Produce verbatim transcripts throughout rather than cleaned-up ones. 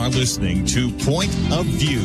are listening to Point of View.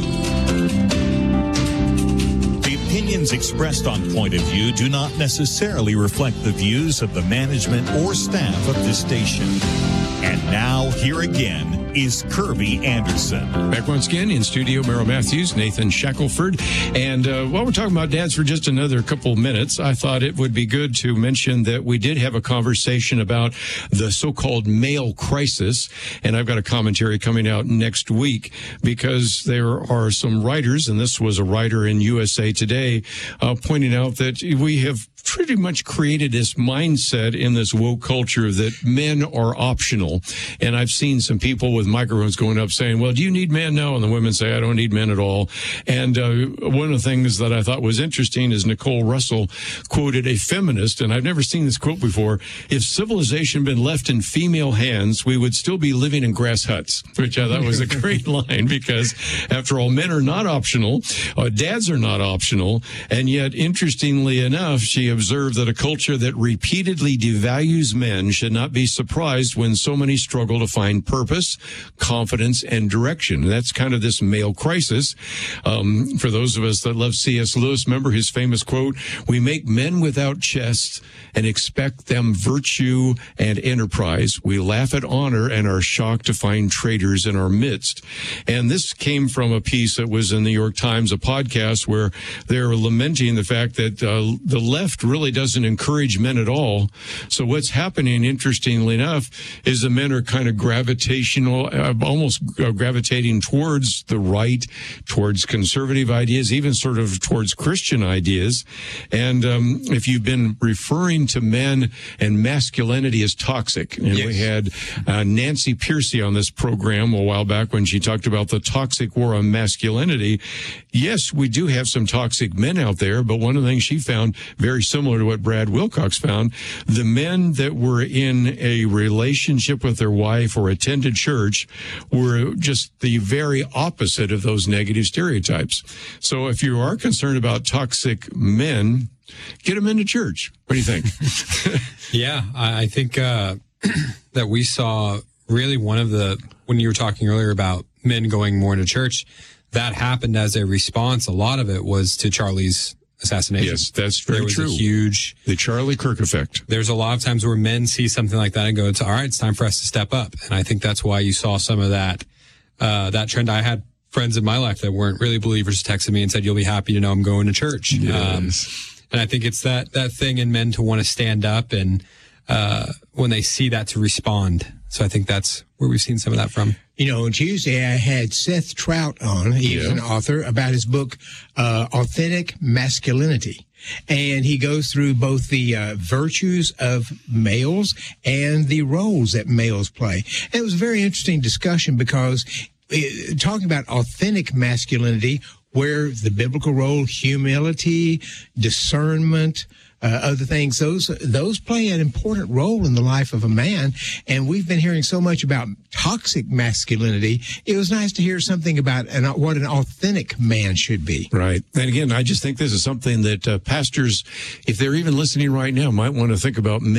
The opinions expressed on Point of View do not necessarily reflect the views of the management or staff of this station. And now, here again is Kirby Anderson. Back once again in studio, Merrill Matthews, Nathan Shackelford. And uh, while we're talking about dads for just another couple minutes, I thought it would be good to mention that we did have a conversation about the so-called male crisis. And I've got a commentary coming out next week because there are some writers, and this was a writer in U S A Today, uh, pointing out that we have pretty much created this mindset in this woke culture that men are optional. And I've seen some people with microphones going up saying, well, do you need men now? And the women say, I don't need men at all. And uh, one of the things that I thought was interesting is Nicole Russell quoted a feminist, and I've never seen this quote before: if civilization had been left in female hands, we would still be living in grass huts, which I thought was a great line, because after all, men are not optional, uh, dads are not optional. And yet, interestingly enough, she observed that a culture that repeatedly devalues men should not be surprised when so many struggle to find purpose, confidence, and direction. That's kind of this male crisis. Um, for those of us that love C S Lewis, remember his famous quote, we make men without chests and expect them virtue and enterprise. We laugh at honor and are shocked to find traitors in our midst. And this came from a piece that was in the New York Times, a podcast where they're lamenting the fact that uh, the left really doesn't encourage men at all. So what's happening, interestingly enough, is the men are kind of gravitational, uh, almost uh, gravitating towards the right, towards conservative ideas, even sort of towards Christian ideas. And um, if you've been referring to men and masculinity as toxic, and yes. we had uh, Nancy Pearcey on this program a while back when she talked about the toxic war on masculinity. Yes, we do have some toxic men out there, but one of the things she found, very similar to what Brad Wilcox found, the men that were in a relationship with their wife or attended church were just the very opposite of those negative stereotypes. So if you are concerned about toxic men, get them into church. What do you think? Yeah, I think uh, that we saw really one of the, when you were talking earlier about men going more into church, that happened as a response. A lot of it was to Charlie's assassination. Yes, that's very there was true. A huge, the Charlie Kirk effect. There's a lot of times where men see something like that and go, "It's all right, it's time for us to step up." And I think that's why you saw some of that uh, that trend. I had friends in my life that weren't really believers texted me and said, "You'll be happy to know I'm going to church." Yes. Um, and I think it's that that thing in men to want to stand up and uh, when they see that to respond. So I think that's where we've seen some of that from. You know, on Tuesday, I had Seth Trout on. He's yeah. an author, about his book, uh, Authentic Masculinity. And he goes through both the uh, virtues of males and the roles that males play. And it was a very interesting discussion because uh, talking about authentic masculinity, where the biblical role, humility, discernment, Uh, other things, those those play an important role in the life of a man. And we've been hearing so much about toxic masculinity. It was nice to hear something about an, what an authentic man should be. Right. And again, I just think this is something that uh, pastors, if they're even listening right now, might want to think about.